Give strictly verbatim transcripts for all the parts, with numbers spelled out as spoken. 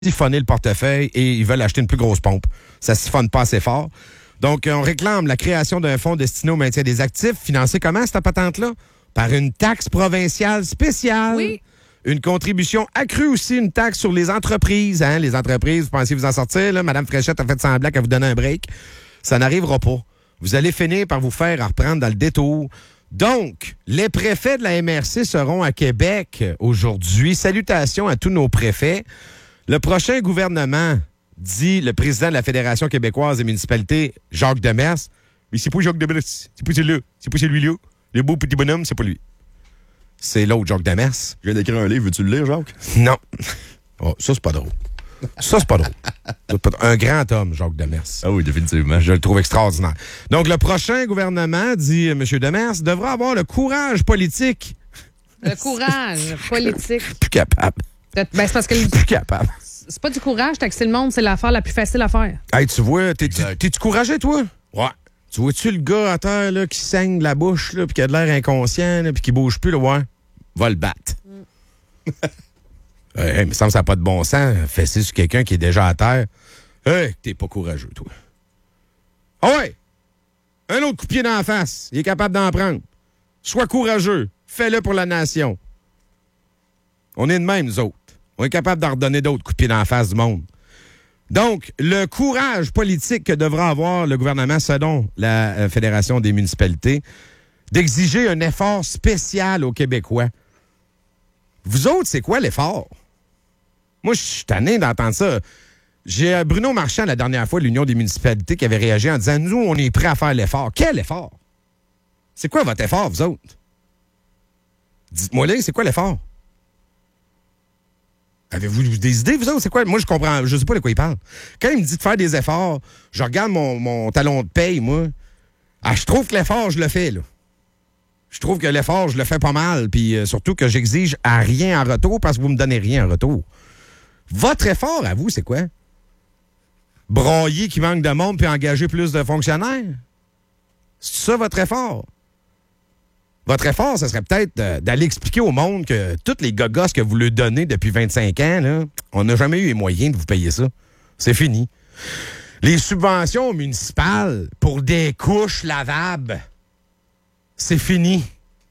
siphonner le portefeuille et ils veulent acheter une plus grosse pompe. Ça siphonne pas assez fort. Donc, on réclame la création d'un fonds destiné au maintien des actifs. Financé comment, cette patente-là? Par une taxe provinciale spéciale. Oui. Une contribution accrue aussi, une taxe sur les entreprises. Hein? Les entreprises, vous pensez vous en sortir? Là? Madame Fréchette a fait semblant qu'elle vous donnait un break. Ça n'arrivera pas. Vous allez finir par vous faire reprendre dans le détour. Donc, les préfets de la M R C seront à Québec aujourd'hui. Salutations à tous nos préfets. Le prochain gouvernement, dit le président de la Fédération québécoise des municipalités, Jacques Demers. Mais c'est pas Jacques Demers, c'est pas celui-là, c'est pas celui-là. Le beau petit bonhomme, c'est pas lui. C'est l'autre Jacques Demers. Je viens d'écrire un livre, veux-tu le lire, Jacques? Non. Oh, ça, c'est pas drôle. Ça, c'est pas drôle. C'est pas drôle. Un grand homme, Jacques Demers. Ah oui, définitivement. Je le trouve extraordinaire. Donc, le prochain gouvernement, dit M. Demers, devra avoir le courage politique. Le courage politique. Plus capable. Ben, c'est parce que le- Plus capable. c'est pas du courage, taxer le monde, c'est l'affaire la plus facile à faire. Hey, tu vois, t'es- Exact. t'es-tu courageux, toi? Ouais. Tu vois-tu le gars à terre là, qui saigne de la bouche, là, puis qui a de l'air inconscient, là, puis qui bouge plus, là, ouais? Va le battre. Euh, hey, mais ça me semble que ça n'a pas de bon sens. Fesser sur quelqu'un qui est déjà à terre. Hey, t'es pas courageux, toi. Ah ouais! Un autre coup de pied dans la face. Il est capable d'en prendre. Sois courageux. Fais-le pour la nation. On est de même, nous autres. On est capable d'en redonner d'autres coups de pied dans la face du monde. Donc, le courage politique que devra avoir le gouvernement, selon la euh, Fédération des municipalités, d'exiger un effort spécial aux Québécois. Vous autres, c'est quoi l'effort? Moi, je suis tanné d'entendre ça. J'ai euh, Bruno Marchand, la dernière fois, de l'Union des municipalités, qui avait réagi en disant « Nous, on est prêts à faire l'effort. » Quel effort? C'est quoi votre effort, vous autres? Dites-moi là, c'est quoi l'effort? Avez-vous des idées, vous autres? C'est quoi? Moi, je comprends. Je sais pas de quoi il parle. Quand il me dit de faire des efforts, je regarde mon, mon talon de paye, moi. Ah, je trouve que l'effort, je le fais, là. Je trouve que l'effort, je le fais pas mal. Puis euh, surtout que j'exige à rien en retour parce que vous me donnez rien en retour. Votre effort, à vous, c'est quoi? Broyer qu'il manque de monde puis engager plus de fonctionnaires? C'est ça, votre effort? Votre effort, ce serait peut-être euh, d'aller expliquer au monde que tous les gogos que vous lui donnez depuis vingt-cinq ans, là, on n'a jamais eu les moyens de vous payer ça. C'est fini. Les subventions municipales pour des couches lavables, c'est fini.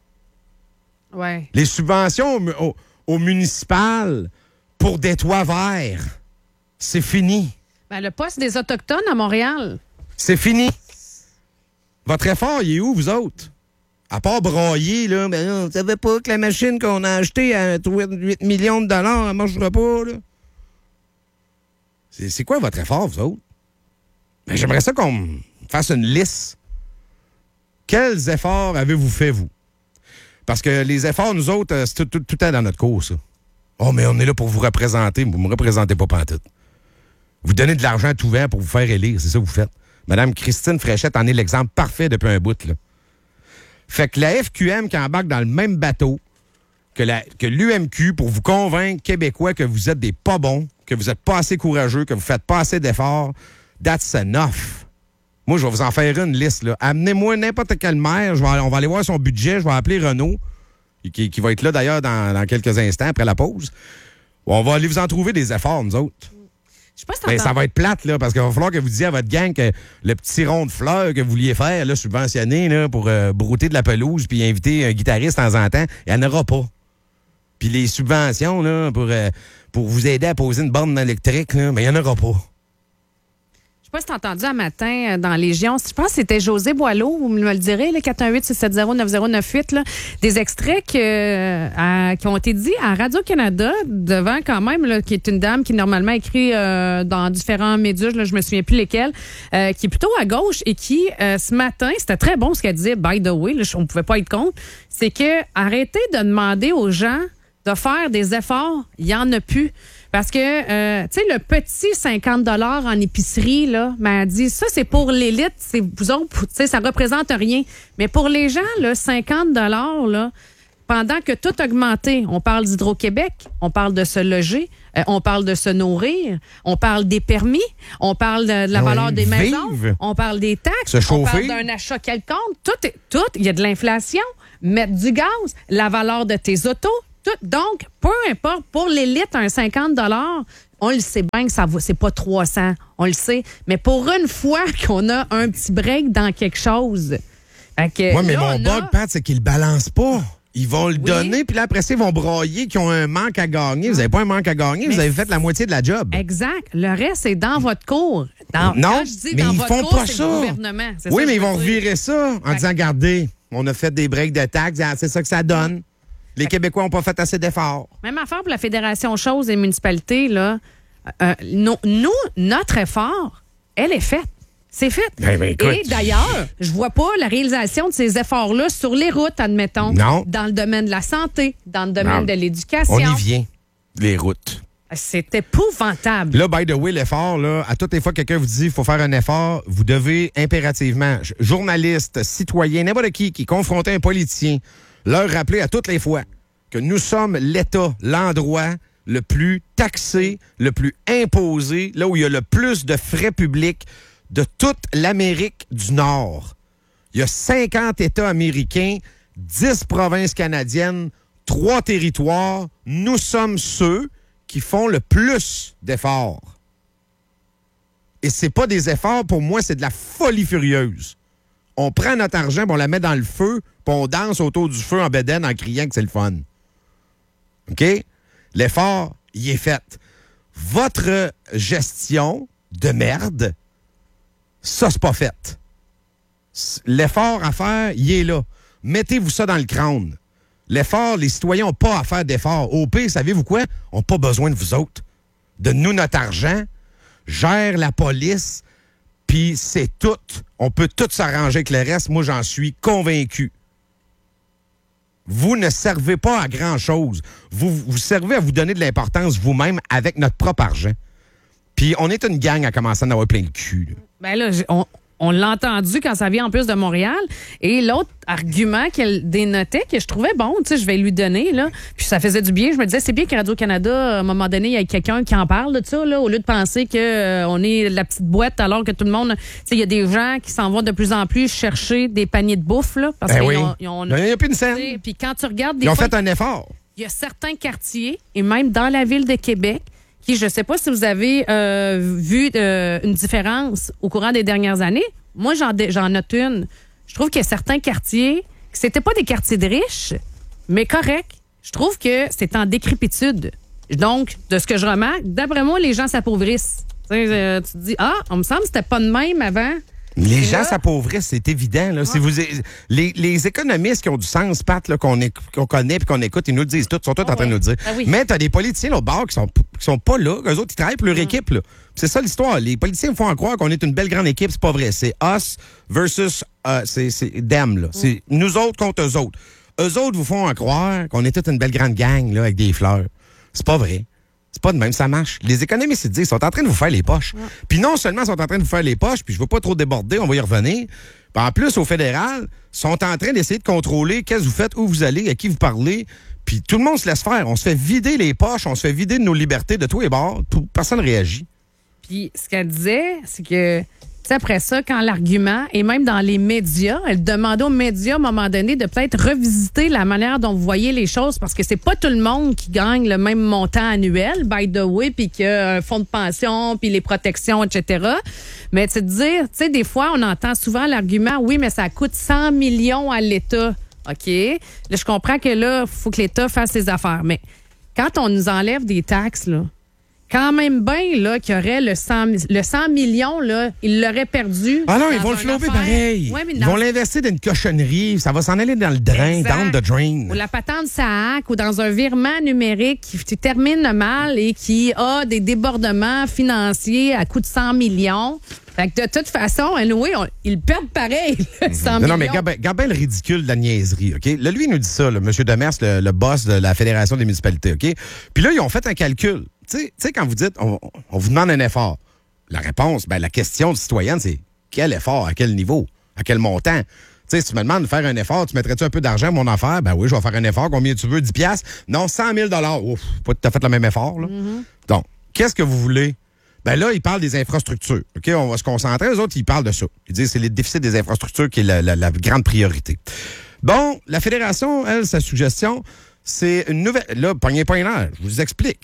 Ouais. Les subventions au, au- aux municipales pour des toits verts, c'est fini. Ben, le poste des Autochtones à Montréal. C'est fini. Votre effort, il est où, vous autres? À part broyer, là, ben là, on savait pas que la machine qu'on a achetée à huit millions de dollars, elle marchera pas, là. C'est, c'est quoi votre effort, vous autres? Ben, j'aimerais ça qu'on me fasse une liste. Quels efforts avez-vous fait, vous? Parce que les efforts, nous autres, euh, c'est tout, tout, tout le temps dans notre cours, ça. Oh, mais on est là pour vous représenter. Vous me représentez pas pantoute. Vous donnez de l'argent à tout vert pour vous faire élire. C'est ça que vous faites. Madame Christine Fréchette en est l'exemple parfait depuis un bout, là. Fait que la F Q M qui embarque dans le même bateau que, la, que l'U M Q pour vous convaincre, Québécois, que vous êtes des pas bons, que vous êtes pas assez courageux, que vous faites pas assez d'efforts, that's enough. Moi, je vais vous en faire une liste, là. Amenez-moi n'importe quel maire, je vais, on va aller voir son budget, je vais appeler Renaud, qui, qui va être là d'ailleurs dans, dans quelques instants après la pause. On va aller vous en trouver des efforts, nous autres. Je sais pas si Ben, t'entends- ça va être plate, là, parce qu'il va falloir que vous disiez à votre gang que le petit rond de fleurs que vous vouliez faire, là, subventionné, là, pour euh, brouter de la pelouse puis inviter un guitariste de temps en temps, il n'y en aura pas. Puis les subventions, là, pour, euh, pour vous aider à poser une borne électrique, là, ben, il n'y en aura pas. Je sais pas si t'as entendu un matin euh, dans Légion, je pense que c'était José Boileau, vous me le direz, le quatre un huit, six sept zéro, neuf zéro neuf huit, là, des extraits que, euh, à- qui ont été dits à Radio-Canada devant quand même, là, qui est une dame qui normalement écrit euh, dans différents médias, là, je me souviens plus lesquels, euh, qui est plutôt à gauche et qui, euh, ce matin, c'était très bon ce qu'elle disait, by the way, là, on pouvait pas être contre, c'est que arrêtez de demander aux gens de faire des efforts, il y en a plus. Parce que, euh, tu sais, le petit cinquante dollars en épicerie, là, m'a dit, ça, c'est pour l'élite, c'est vous autres, tu sais, ça représente rien. Mais pour les gens, là, cinquante dollars, là, pendant que tout a augmenté, on parle d'Hydro-Québec, on parle de se loger, euh, on parle de se nourrir, on parle des permis, on parle de, de la Oui, valeur des maisons, vivre. on parle des taxes, Se on chauffer. parle d'un achat quelconque, tout, est, tout, il y a de l'inflation, mettre du gaz, la valeur de tes autos, tout. Donc, peu importe, pour l'élite, un cinquante dollars, On le sait bien que ça va, c'est pas trois cents. On le sait. Mais pour une fois qu'on a un petit break dans quelque chose. Oui, mais mon bug, a... Pat, c'est qu'ils le balancent pas. Ils vont le oui. donner, puis là, après ça, ils vont broyer qu'ils ont un manque à gagner. Vous n'avez pas un manque à gagner, mais vous avez fait la moitié de la job. Exact. Le reste, c'est dans votre cours. Dans, non, je dis mais dans ils votre font cours, pas c'est ça. Le gouvernement. C'est oui, ça mais ils vont dire. revirer ça en fait. disant, regardez, on a fait des breaks de taxes, c'est ça que ça donne. Les Québécois n'ont pas fait assez d'efforts. Même affaire pour la Fédération Choses et municipalités, là. Euh, nous, nous, notre effort, elle est faite. C'est fait. Ben, ben, écoute, et d'ailleurs, je vois pas la réalisation de ces efforts-là sur les routes, admettons. Non. Dans le domaine de la santé, dans le domaine non. de l'éducation. On y vient, les routes. C'est épouvantable. Là, by the way, l'effort, là, à toutes les fois que quelqu'un vous dit qu'il faut faire un effort, vous devez impérativement, journalistes, citoyens, n'importe qui qui confronte un politicien, leur rappeler à toutes les fois que nous sommes l'État, l'endroit le plus taxé, le plus imposé, là où il y a le plus de frais publics de toute l'Amérique du Nord. Il y a cinquante États américains, dix provinces canadiennes, trois territoires. Nous sommes ceux qui font le plus d'efforts. Et c'est pas des efforts, pour moi, c'est de la folie furieuse. On prend notre argent, on la met dans le feu, puis on danse autour du feu en bédaine en criant que c'est le fun. OK? L'effort, il est fait. Votre gestion de merde, ça, c'est pas fait. L'effort à faire, il est là. Mettez-vous ça dans le crâne. L'effort, les citoyens n'ont pas à faire d'effort. Au pire, savez-vous quoi? On n'a pas besoin de vous autres. Donne-nous notre argent, gère la police, puis c'est tout. On peut tout s'arranger avec le reste. Moi, j'en suis convaincu. Vous ne servez pas à grand-chose. Vous, vous servez à vous donner de l'importance vous-même avec notre propre argent. Puis on est une gang à commencer à en avoir plein le cul. Là. Ben là, on, on l'a entendu quand ça vient en plus de Montréal. Et l'autre argument qu'elle dénotait, que je trouvais bon, tu sais, je vais lui donner, là, puis ça faisait du bien. Je me disais, c'est bien que Radio-Canada, à un moment donné, il y a quelqu'un qui en parle de ça, là, au lieu de penser qu'on euh, est la petite boîte alors que tout le monde... Tu sais, il y a des gens qui s'en vont de plus en plus chercher des paniers de bouffe, là, parce ben qu'ils oui. ont... Ils ont il n'y a plus une scène. Puis quand tu regardes... Des ils ont fois, fait un effort. Il y a certains quartiers, et même dans la ville de Québec, qui, je ne sais pas si vous avez euh, vu euh, une différence au courant des dernières années. Moi, j'en, j'en note une. Je trouve qu'il y a certains quartiers, que c'était pas des quartiers de riches, mais correct. Je trouve que c'est en décrépitude. Donc, de ce que je remarque, d'après moi, les gens s'appauvrissent. Tu sais, euh, tu te dis, ah, on me semble que c'était pas de même avant. Les gens s'appauvrissent, c'est évident. Là. Ouais. Si vous, les, les économistes qui ont du sens, Pat, là, qu'on, est, qu'on connaît et qu'on écoute, ils nous le disent tous, ils sont tous oh, en train ouais. de nous le dire. Ah oui. Mais tu as des politiciens au bord qui sont, qui sont pas là. Eux autres, ils travaillent pour leur mmh. équipe. Là. C'est ça l'histoire. Les politiciens me font en croire qu'on est une belle grande équipe. C'est pas vrai. C'est us versus uh, c'est, c'est them. Là. Mmh. C'est nous autres contre eux autres. Eux autres vous font en croire qu'on est toute une belle grande gang là, avec des fleurs. C'est pas vrai. C'est pas de même, ça marche. Les économistes, ils disent, ils sont en train de vous faire les poches. Ouais. Puis non seulement ils sont en train de vous faire les poches, puis je veux pas trop déborder, on va y revenir. Puis en plus, au fédéral, ils sont en train d'essayer de contrôler qu'est-ce que vous faites, où vous allez, à qui vous parlez. Puis tout le monde se laisse faire. On se fait vider les poches, on se fait vider de nos libertés de tous les bords. Tout, personne ne réagit. Puis ce qu'elle disait, c'est que, tu sais, après ça, quand l'argument, et même dans les médias, elle demandait aux médias, à un moment donné, de peut-être revisiter la manière dont vous voyez les choses, parce que c'est pas tout le monde qui gagne le même montant annuel, by the way, puis qu'il y a un fonds de pension, puis les protections, et cetera. Mais tu sais, dire, tu sais, des fois, on entend souvent l'argument, oui, mais ça coûte cent millions à l'État. OK. Là, je comprends que là, il faut que l'État fasse ses affaires. Mais quand on nous enlève des taxes, là, quand même bien là, qu'il y aurait le cent, le cent millions, là, ils l'auraient perdu. Ah non, ils vont le flouper pareil. Ouais, ils dans... vont l'investir dans une cochonnerie. Ça va s'en aller dans le drain, exact. Down the drain. Ou la patente S A A C, ou dans un virement numérique qui termine mal et qui a des débordements financiers à coût de cent millions. Fait que de toute façon, anyway, on, ils perdent pareil, cent non, millions. Non, mais regarde bien le ridicule de la niaiserie, OK? Là, lui, il nous dit ça, là, M. Demers, le, le boss de la Fédération des municipalités, OK? Puis là, ils ont fait un calcul. Tu sais, quand vous dites, on, on vous demande un effort, la réponse, ben la question citoyenne, c'est quel effort, à quel niveau, à quel montant? Tu sais, si tu me demandes de faire un effort, tu mettrais-tu un peu d'argent à mon affaire? Ben oui, je vais faire un effort. Combien tu veux? dix piastres? Non, cent mille dollars. Ouf, pas tout à fait le même effort, là. Mm-hmm. Donc, qu'est-ce que vous voulez? Ben là, ils parlent des infrastructures. OK, on va se concentrer. Eux autres, ils parlent de ça. Ils disent que c'est le déficit des infrastructures qui est la, la, la grande priorité. Bon, la Fédération, elle, sa suggestion, c'est une nouvelle... Là, pognez pas une heure, je vous explique.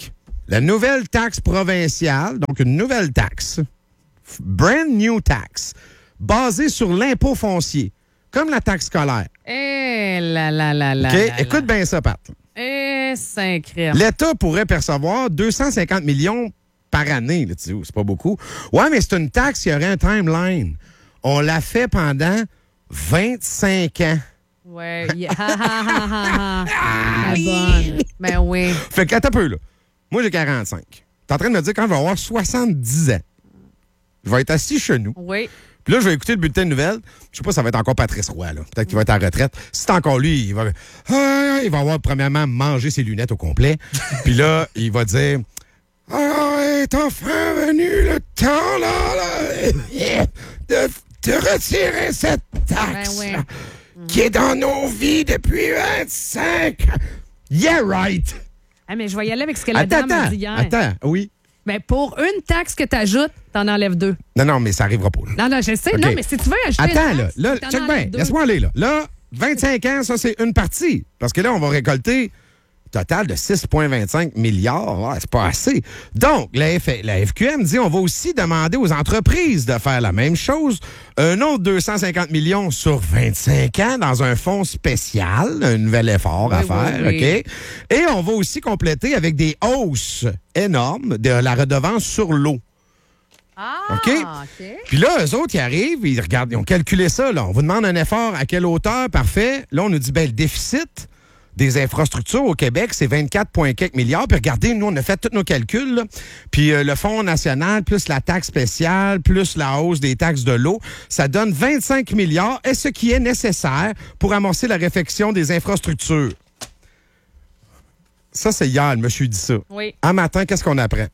La nouvelle taxe provinciale, donc une nouvelle taxe, brand new tax, basée sur l'impôt foncier, comme la taxe scolaire. Eh là là là là. OK? là, Écoute bien ça, Pat. Eh, sacré. L'État pourrait percevoir deux cent cinquante millions par année. Là, tu dis, c'est pas beaucoup. Ouais, mais c'est une taxe qui aurait un timeline. On l'a fait pendant vingt-cinq ans. Ouais. Yeah. Ha, ha, ha, ha, ha. La bonne. Ben oui. Fait que, attends un peu, là. Moi, j'ai quarante-cinq. T'es en train de me dire quand je vais avoir soixante-dix ans, je vais être assis chez nous. Oui. Puis là, je vais écouter le bulletin de nouvelles. Je sais pas, ça va être encore Patrice Roy, là. Peut-être qu'il va être en retraite. Si c'est encore lui, il va, ah, il va avoir, premièrement, mangé ses lunettes au complet. Puis là, il va dire, ah, est enfin venu le temps, là, là de, de retirer cette taxe, Ben oui. là, qui est dans nos vies depuis vingt-cinq ans. Yeah, right. Ah, mais je vais y aller avec ce que la Attends, dame a attends, dit hier. attends, oui. Ben, pour une taxe que tu ajoutes, t'en enlèves deux. Non, non, mais ça arrivera pas, là. Non, non, je sais. OK. Non, mais si tu veux ajouter Attends, une là, taxe, là, t'en check enlèves bien, deux. laisse-moi aller, là. Là, vingt-cinq ans, ça, c'est une partie. Parce que là, on va récolter un total de six virgule vingt-cinq milliards. Ouais, c'est pas assez. Donc, la, F... la F Q M dit on va aussi demander aux entreprises de faire la même chose. Un autre deux cent cinquante millions sur vingt-cinq ans dans un fonds spécial. Un nouvel effort à Oui, faire, oui, oui. OK? Et on va aussi compléter avec des hausses énormes de la redevance sur l'eau. Ah, OK? OK. Puis là, eux autres, ils arrivent, ils regardent, ils ont calculé ça. Là. On vous demande un effort à quelle hauteur? Parfait. Là, on nous dit, ben le déficit des infrastructures au Québec, c'est vingt-quatre virgule quelques milliards. Puis regardez, nous, on a fait tous nos calculs. Là. Puis euh, le Fonds national, plus la taxe spéciale, plus la hausse des taxes de l'eau, ça donne vingt-cinq milliards, et ce qui est nécessaire pour amorcer la réfection des infrastructures. Ça, c'est hier, le monsieur dit ça. Oui. Un matin, qu'est-ce qu'on apprend?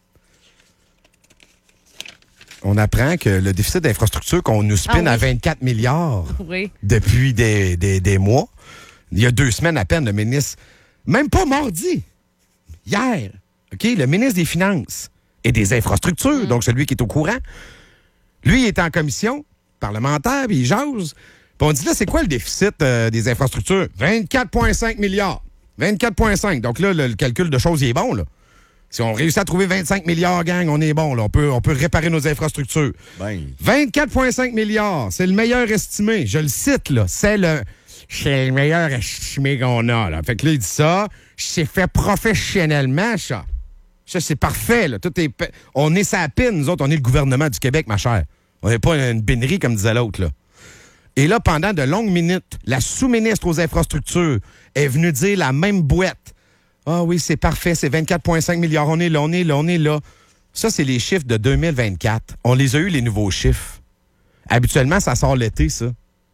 On apprend que le déficit d'infrastructure qu'on nous spin Ah oui. à vingt-quatre milliards Oui. depuis des, des, des mois, il y a deux semaines à peine, le ministre, même pas mardi, hier, OK, le ministre des Finances et des Infrastructures, Mm. donc celui qui est au courant, lui, il est en commission parlementaire, puis il jase. Puis on dit là, c'est quoi le déficit euh, des infrastructures? vingt-quatre virgule cinq milliards. vingt-quatre virgule cinq. Donc là, le, le calcul de choses, il est bon, là. Si on réussit à trouver vingt-cinq milliards, gang, on est bon. Là. On peut, on peut réparer nos infrastructures. Ben, vingt-quatre virgule cinq milliards, c'est le meilleur estimé. Je le cite, là. C'est le, c'est le meilleur estimé qu'on a. Là. Fait que là, il dit ça. C'est fait professionnellement, ça. Ça, c'est parfait. Là. Tout est, on est sa pine, nous autres. On est le gouvernement du Québec, ma chère. On n'est pas une bénerie, comme disait l'autre, là. Et là, pendant de longues minutes, la sous-ministre aux infrastructures est venue dire la même boîte. Ah oui, c'est parfait, c'est vingt-quatre virgule cinq milliards. On est là, on est là, on est là. Ça, c'est les chiffres de deux mille vingt-quatre. On les a eu, les nouveaux chiffres. Habituellement, ça sort l'été, ça.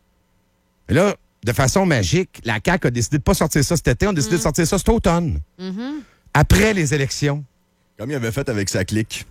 Et là, de façon magique, la C A Q a décidé de ne pas sortir ça cet été. On a décidé Mm. de sortir ça cet automne. Mm-hmm. Après les élections. comme il avait fait avec sa clique.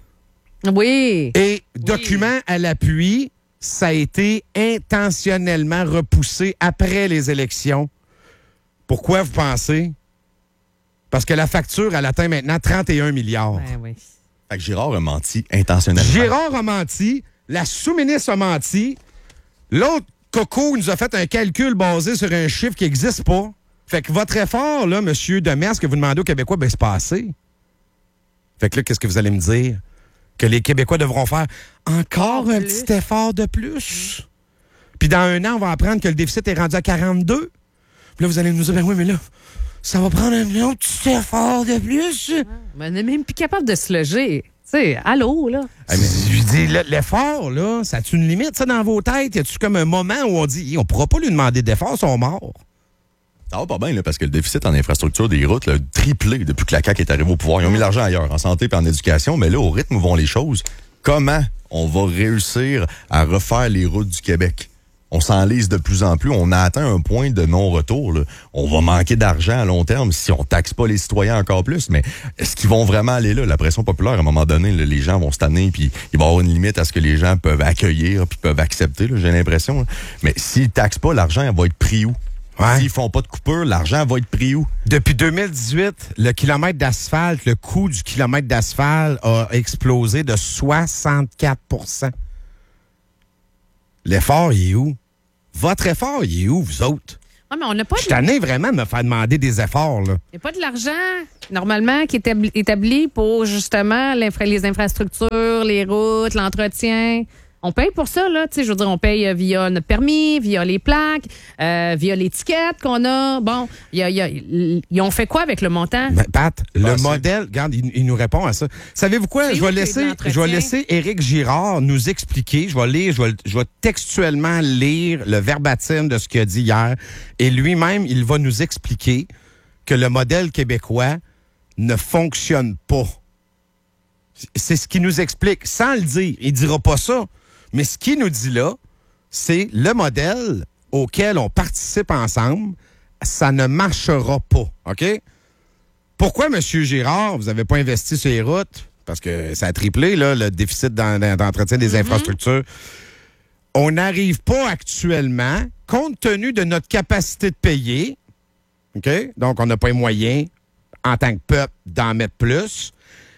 Oui. Et document à l'appui, ça a été intentionnellement repoussé après les élections. Pourquoi vous pensez? Parce que la facture, elle atteint maintenant trente et un milliards. Ben oui. Fait que Girard a menti intentionnellement. Girard a menti, la sous-ministre a menti, l'autre Coco nous a fait un calcul basé sur un chiffre qui n'existe pas. Fait que votre effort, là, M. Demers, que vous demandez aux Québécois, ben c'est pas assez. Fait que là, qu'est-ce que vous allez me dire? Que les Québécois devront faire encore En un plus. petit effort de plus? Puis dans un an, on va apprendre que le déficit est rendu à quarante-deux. Puis là, vous allez nous dire, ben oui, mais là, ça va prendre un autre petit effort de plus. Mais on n'est même plus capable de se loger. Tu sais, allô, là. Ah, mais je dis, le- l'effort, là, ça a-tu une limite, ça, dans vos têtes? Y a-tu comme un moment où on dit, on pourra pas lui demander d'effort, ils sont morts? Ça va pas bien, là, parce que le déficit en infrastructure des routes là, a triplé depuis que la C A Q est arrivée au pouvoir. Ils ont mis l'argent ailleurs, en santé et en éducation, mais là, au rythme où vont les choses, comment on va réussir à refaire les routes du Québec? On s'enlise de plus en plus. On a atteint un point de non-retour. Là. On va manquer d'argent à long terme si on taxe pas les citoyens encore plus. Mais est-ce qu'ils vont vraiment aller là? La pression populaire, à un moment donné, là, les gens vont se tanner, puis il va y avoir une limite à ce que les gens peuvent accueillir puis peuvent accepter, là, j'ai l'impression. Là. Mais s'ils taxent pas, l'argent elle va être pris où? Ouais. S'ils font pas de coupure, l'argent va être pris où? Depuis deux mille dix-huit, le kilomètre d'asphalte, le coût du kilomètre d'asphalte a explosé de soixante-quatre pour cent. L'effort, il est où? Votre effort, il est où, vous autres? Ah, mais on n'a pas Je suis de... tanné vraiment de me faire demander des efforts, là. Il n'y a pas de l'argent, normalement, qui est établi, établi pour, justement, l'infra- les infrastructures, les routes, l'entretien. On paye pour ça, là. Tu sais, je veux dire, on paye via notre permis, via les plaques, euh, via l'étiquette qu'on a. Bon, y a, y a, ils ont fait quoi avec le montant? Ben, Pat, le Ah, c'est- modèle, regarde, il, il nous répond à ça. Savez-vous quoi? C'est Je où vais, qu'il y a de laisser, l'entretien? je vais laisser Éric Girard nous expliquer. Je vais lire, je vais, je vais textuellement lire le verbatim de ce qu'il a dit hier. Et lui-même, il va nous expliquer que le modèle québécois ne fonctionne pas. C'est ce qu'il nous explique, sans le dire. Il dira pas ça. Mais ce qu'il nous dit là, c'est le modèle auquel on participe ensemble, ça ne marchera pas. OK? Pourquoi, M. Girard, vous n'avez pas investi sur les routes? Parce que ça a triplé, là, le déficit dans- dans- d'entretien des Mm-hmm. infrastructures. On n'arrive pas actuellement, compte tenu de notre capacité de payer, OK? Donc, on n'a pas les moyens, en tant que peuple, d'en mettre plus,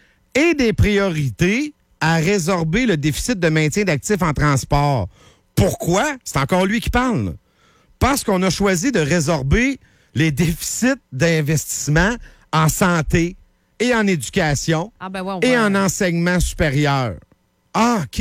et des priorités à résorber le déficit de maintien d'actifs en transport. Pourquoi? C'est encore lui qui parle. Parce qu'on a choisi de résorber les déficits d'investissement en santé et en éducation Ah, ben ouais, on et va- en enseignement supérieur. Ah, OK.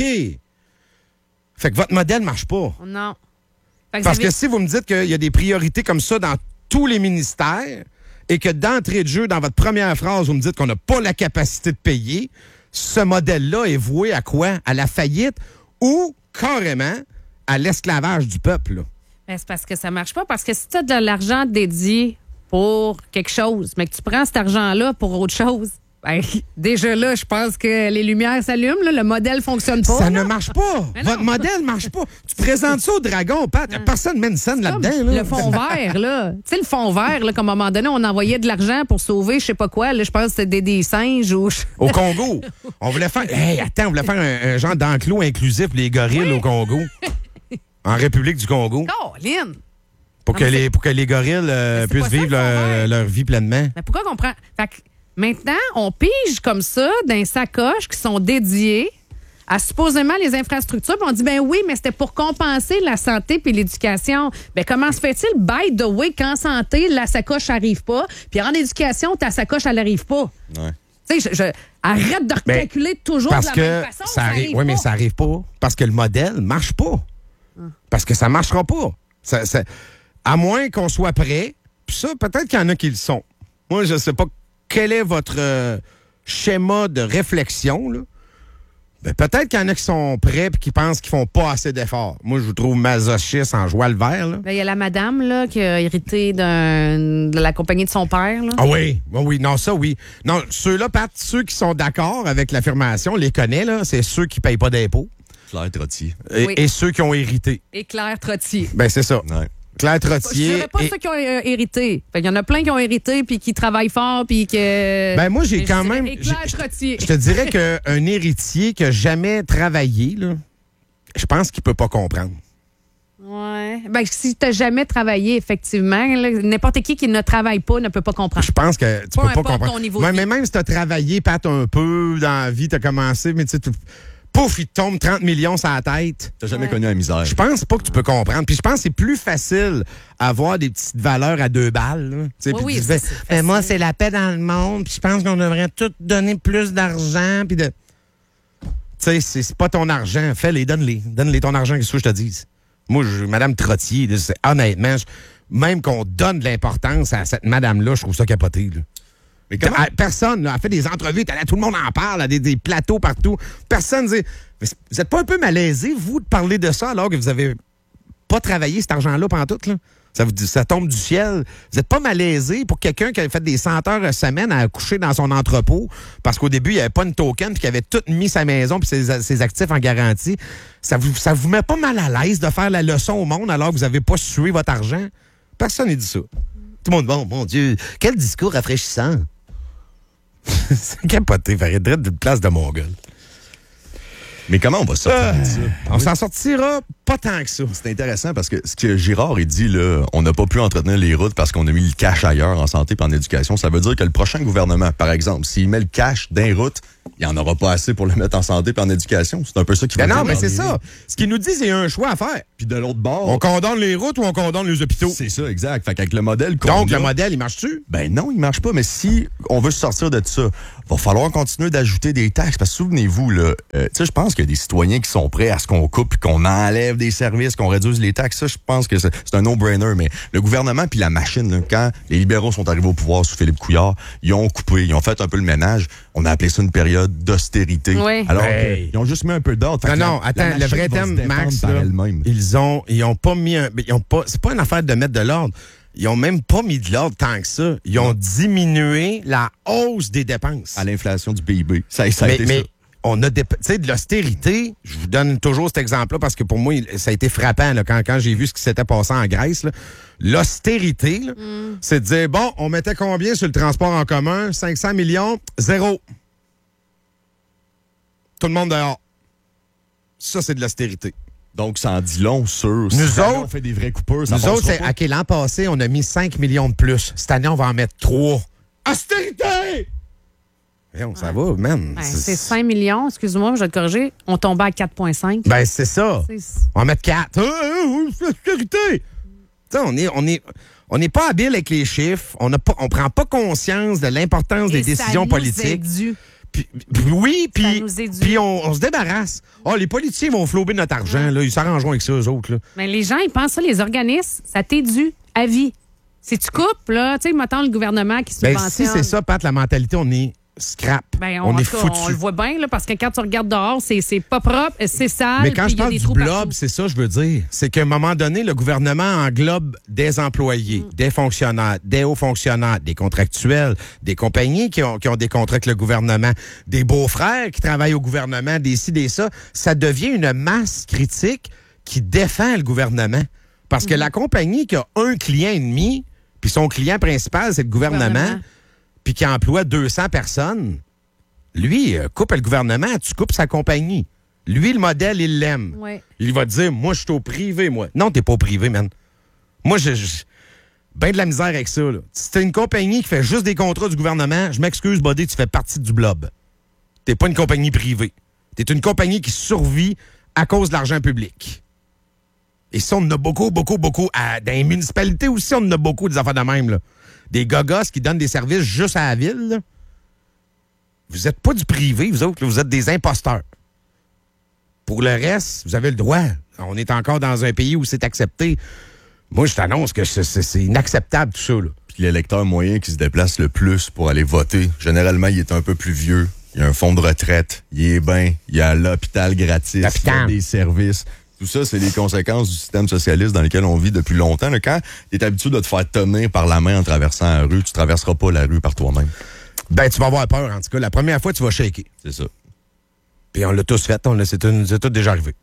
Fait que votre modèle ne marche pas. Non. Fait que Parce vous avez- que si vous me dites qu'il y a des priorités comme ça dans tous les ministères et que d'entrée de jeu, dans votre première phrase, vous me dites qu'on n'a pas la capacité de payer, ce modèle-là est voué à quoi? À la faillite ou carrément à l'esclavage du peuple, là. Ben, c'est parce que ça marche pas. Parce que si tu as de l'argent dédié pour quelque chose, mais que tu prends cet argent-là pour autre chose, ben, déjà là, je pense que les lumières s'allument. Là, le modèle fonctionne pas. Ça là. ne marche pas. Mais non. Votre modèle ne marche pas. Tu présentes ça au dragon, Pat. Personne ne met une scène Comme là-dedans. Là. le fond vert, là. Tu sais, le fond vert, là, comme à un moment donné, on envoyait de l'argent pour sauver je sais pas quoi. Là, je pense que c'était des, des singes ou... Au Congo. On voulait faire. Hey, attends, on voulait faire un, un genre d'enclos inclusif pour les gorilles au Congo. En République du Congo. Colin! Pour Non, que, mais les, pour que les gorilles euh, Mais c'est puissent pas ça, vivre le fond leur, vert. leur vie pleinement. Mais pourquoi qu'on prend... Fait que maintenant, on pige comme ça dans sacoches qui sont dédiées à supposément les infrastructures. Puis on dit, ben oui, mais c'était pour compenser la santé puis l'éducation. Ben comment se fait-il, by the way, qu'en santé, la sacoche n'arrive pas, puis en éducation, ta sacoche, elle n'arrive pas? Ouais. Tu sais, je, je- arrête de Ben, recalculer toujours Parce de la que même façon. ça arrive. Oui, pas. mais ça arrive pas. Parce que le modèle marche pas. Parce que ça marchera pas. Ça, ça- à moins qu'on soit prêt. Puis ça, peut-être qu'il y en a qui le sont. Moi, je sais pas quel est votre euh, schéma de réflexion, là. Ben, peut-être qu'il y en a qui sont prêts et qui pensent qu'ils font pas assez d'efforts. Moi, je vous trouve masochiste en joie le vert, là. Ben, il y a la madame là, qui a hérité d'un- de la compagnie de son père. Là. Ah oui, oui, oui, non, ça, oui. Non, ceux-là, Pat, ceux qui sont d'accord avec l'affirmation, on les connaît, là, c'est ceux qui payent pas d'impôts Claire Trottier. et, Oui. et ceux qui ont hérité. Et Claire Trottier. Ben, c'est ça. Ouais. Claire Je Trottier. dirais pas et- ceux qui ont euh, hérité. Fait, il y en a plein qui ont hérité puis qui travaillent fort puis que. Ben, moi, j'ai Mais je quand dirais même- et Claire j'ai- Trottier. Je te dirais qu'un héritier qui n'a jamais travaillé, là, je pense qu'il peut pas comprendre. Ouais. Ben, si tu n'as jamais travaillé, effectivement, là, n'importe qui qui ne travaille pas ne peut pas comprendre. Je pense que tu Peu peux pas importe comprendre. ton niveau Ouais, de vie. mais même si tu as travaillé, Pat, un peu dans la vie, tu as commencé, mais tu sais, tu- pouf, il te tombe trente millions sur la tête. T'as jamais Ouais. connu la misère. Je pense pas que tu peux comprendre. Puis je pense que c'est plus facile avoir des petites valeurs à deux balles. Là. Tu sais, Oui, puis oui, tu ça, fais, c'est Ben, facile. moi, c'est la paix dans le monde. Puis je pense qu'on devrait tout donner plus d'argent. Puis de. Tu sais, c'est c'est pas ton argent. Fais-les, donne-les. Donne-les ton argent, qu'est-ce que je te dise. Moi, je, Madame Trottier, là, c'est- honnêtement, je- même qu'on donne de l'importance à cette madame-là, je trouve ça capoté. Là. Mais comment? Ah, Personne, là, a fait des entrevues, t'as- tout le monde en parle, là, des, des plateaux partout. Personne dit. Mais c'est- vous êtes pas un peu malaisé, vous, de parler de ça alors que vous avez pas travaillé cet argent-là pendant tout, là? Ça, vous dit, ça tombe du ciel. Vous êtes pas malaisé pour quelqu'un qui avait fait des cent heures a semaine à accoucher dans son entrepôt parce qu'au début, il n'y avait pas une token puis qu'il avait tout mis sa maison puis ses, ses actifs en garantie. Ça vous, ça vous met pas mal à l'aise de faire la leçon au monde alors que vous n'avez pas sué votre argent? Personne n'a dit ça. Tout le monde, bon, mon Dieu, quel discours rafraîchissant. C'est capoté, faire de place de Mongol. Mais comment on va sortir Euh, de ça? On s'en sortira pas tant que ça. C'est intéressant parce que ce que Girard il dit, là, on n'a pas pu entretenir les routes parce qu'on a mis le cash ailleurs en santé et en éducation. Ça veut dire que le prochain gouvernement, par exemple, s'il met le cash dans les routes, il n'y en aura pas assez pour le mettre en santé et en éducation. C'est un peu ça qu'il Ben veut non, dire. mais c'est ça. Ce qu'il nous dit, c'est un choix à faire. Puis de l'autre bord, On condamne les routes ou on condamne les hôpitaux? c'est ça, exact. Fait qu'avec le modèle qu'on Donc, a, le modèle, il marche-tu? ben non, il marche pas. Mais si on veut se sortir de ça, va falloir continuer d'ajouter des taxes. Parce que souvenez-vous, là, euh, tu sais, je pense qu'il y a des citoyens qui sont prêts à ce qu'on coupe, qu'on enlève des services, qu'on réduise les taxes. Ça, je pense que c'est, c'est un no-brainer. Mais le gouvernement puis la machine, là, quand les libéraux sont arrivés au pouvoir sous Philippe Couillard, ils ont coupé, ils ont fait un peu le ménage. On a appelé ça une période d'austérité. Oui. Alors, Hey. ils ont juste mis un peu d'ordre. Fait Non, que non, la- attends, la le machine vrai va thème, se défendre Max, par là, elle-même. ils ont, ils ont pas mis un, ils ont pas, c'est pas une affaire de mettre de l'ordre. Ils ont même pas mis de l'ordre tant que ça. Ils ont diminué la hausse des dépenses. À l'inflation du P I B. Ça, ça a mais, été mais ça. on a des, tu sais, de l'austérité. Je vous donne toujours cet exemple-là parce que pour moi, il- ça a été frappant là, quand, quand j'ai vu ce qui s'était passé en Grèce. là. L'austérité, là, c'est de dire, bon, on mettait combien sur le transport en commun? cinq cents millions, zéro. Tout le monde dehors. Ça, c'est de l'austérité. Donc, ça en dit long sur... Nous si jamais autres- on fait des vraies coupures, ça Nous autres, passera c'est, pas. OK, l'an passé, on a mis cinq millions de plus. Cette année, on va en mettre trois. Austérité! Voyons, ça va, man. Ben, c'est cinq millions, excuse-moi, je vais te corriger. On tombait à quatre virgule cinq. Ben, c'est ça. C'est- On va mettre quatre. Ah, ah, c'est l'austérité! Tu sais, on est, on est, on n'est pas habile avec les chiffres. On ne prend pas conscience de l'importance des Et ça décisions nous politiques. est dû. Puis, puis oui, puis, nous est dû. puis on, on se débarrasse. Oh, les politiciens vont flouber notre argent. Là, ils s'arrangeront avec ça, eux autres. Là. Mais les gens, ils pensent ça, les organismes, ça t'est dû à vie. Si tu coupes, là, tu sais, maintenant le gouvernement qui Ben, subventionne. si c'est ça, Pat, la mentalité, on est scrap. Ben, on en est tout cas, foutu. on le voit bien, là, parce que quand tu regardes dehors, c'est, c'est pas propre, c'est sale. Mais quand puis je il y a parle des du trous blob, partout. c'est ça que je veux dire. C'est qu'à un moment donné, le gouvernement englobe des employés, Mm. des fonctionnaires, des hauts fonctionnaires, des contractuels, des compagnies qui ont, qui ont des contrats avec le gouvernement, des beaux-frères qui travaillent au gouvernement, des ci, des ça. Ça devient une masse critique qui défend le gouvernement. Parce Mm. que la compagnie qui a un client et demi, puis son client principal, c'est le gouvernement, Gouvernement. puis qui emploie deux cents personnes, lui, euh, coupe le gouvernement, tu coupes sa compagnie. Lui, le modèle, il l'aime. Ouais. Il va te dire, moi, je suis au privé, moi. Non, t'es pas au privé, man. Moi, j'ai ben de la misère avec ça. Là. Si t'es une compagnie qui fait juste des contrats du gouvernement, je m'excuse, Bodé, tu fais partie du blob. T'es pas une compagnie privée. T'es une compagnie qui survit à cause de l'argent public. Et ça, on en a beaucoup, beaucoup, beaucoup. À, dans les municipalités aussi, on en a beaucoup des affaires de même. Là. Des gogos qui donnent des services juste à la ville. Là. Vous êtes pas du privé, vous autres. Là, vous êtes des imposteurs. Pour le reste, vous avez le droit. On est encore dans un pays où c'est accepté. Moi, je t'annonce que c'est, c'est, c'est inacceptable, tout ça. Là. Puis l'électeur moyen qui se déplace le plus pour aller voter, généralement, il est un peu plus vieux. Il y a un fonds de retraite, il est bien, il y a l'hôpital gratis, il y a L'hôpital. des services. Tout ça, c'est les conséquences du système socialiste dans lequel on vit depuis longtemps. Là, quand tu es habitué de te faire tenir par la main en traversant la rue, tu traverseras pas la rue par toi-même. Ben, tu vas avoir peur, en tout cas. La première fois, tu vas shaker. C'est ça. Puis on l'a tous fait, on l'a, c'est, une- c'est tout déjà arrivé.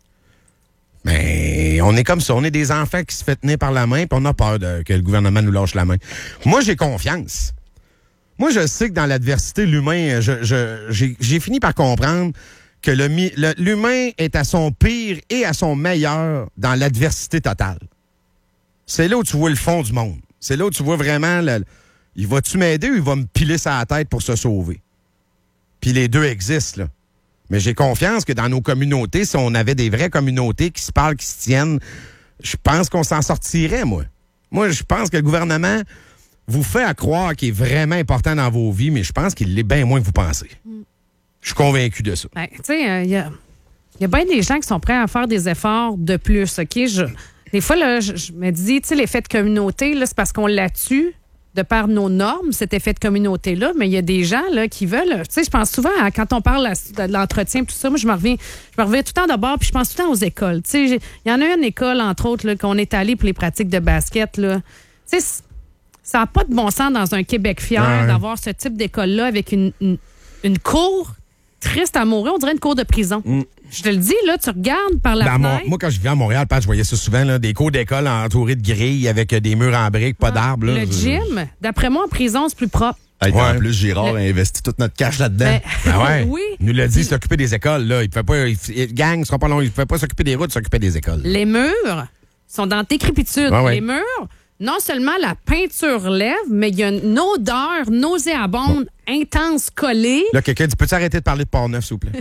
Mais on est comme ça, on est des enfants qui se fait tenir par la main, puis on a peur de, que le gouvernement nous lâche la main. Moi, j'ai confiance. Moi, je sais que dans l'adversité, l'humain, je, je- j'ai, j'ai fini par comprendre que le, mi- le- l'humain est à son pire et à son meilleur dans l'adversité totale. C'est là où tu vois le fond du monde. C'est là où tu vois vraiment, le, il va-tu m'aider ou il va me piler sa tête pour se sauver? Puis les deux existent, là. Mais j'ai confiance que dans nos communautés, si on avait des vraies communautés qui se parlent, qui se tiennent, je pense qu'on s'en sortirait, moi. Moi, je pense que le gouvernement vous fait à croire qu'il est vraiment important dans vos vies, mais je pense qu'il l'est bien moins que vous pensez. Je suis convaincu de ça. Ben, tu sais, il euh, y a, y a bien des gens qui sont prêts à faire des efforts de plus, OK? Je, des fois, là, je, je me dis, tu sais, l'effet de communauté, là, c'est parce qu'on l'a tue de par nos normes, cet effet de communauté-là, mais il y a des gens là, qui veulent... Tu sais, je pense souvent, à, quand on parle à, de l'entretien, tout ça, moi, je me reviens, je me reviens tout le temps d'abord, puis je pense tout le temps aux écoles. Tu sais, il y en a une école, entre autres, là, qu'on est allé pour les pratiques de basket, là. Tu sais, ça n'a pas de bon sens dans un Québec fier Ouais. d'avoir ce type d'école-là avec une, une, une cour triste à mourir, on dirait une cour de prison. Mm. Je te le dis, là, tu regardes par la Dans mon- fenêtre. moi, quand je vivais à Montréal, Pat, je voyais ça souvent, là, des cours d'école entourés de grilles avec euh, des murs en briques, pas d'arbres. là. Le gym, d'après moi, en prison, c'est plus propre. Hey, Ouais. En plus, Girard a investi tout notre cash là-dedans. Ben, Ah ouais. oui. Il nous l'a dit, s'occuper des écoles, là. Il ne fait pas. Il, il- gang, ce sera pas long. Il ne fait pas s'occuper des routes, s'occuper des écoles. Les murs sont dans décrépitude. Ouais, ouais. Les murs, non seulement la peinture lève, mais il y a une odeur nauséabonde, intense, collée. Là, quelqu'un dit, peux-tu arrêter de parler de Port-Neuf, s'il vous plaît?